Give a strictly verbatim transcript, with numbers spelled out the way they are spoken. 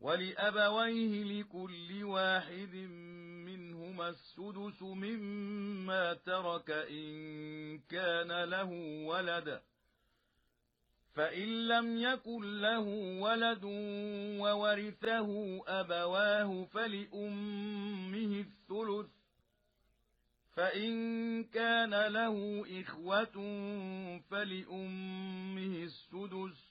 ولأبويه لكل واحد منهما السدس مما ترك إن كان له ولد، فإن لم يكن له ولد وورثه أبواه فلأمه الثلث، فإن كان له إخوة فلأمه السدس،